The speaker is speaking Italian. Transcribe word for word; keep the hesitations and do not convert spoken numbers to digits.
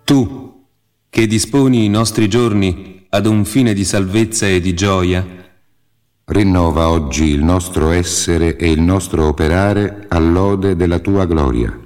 Tu, che disponi i nostri giorni ad un fine di salvezza e di gioia, rinnova oggi il nostro essere e il nostro operare all'ode della tua gloria.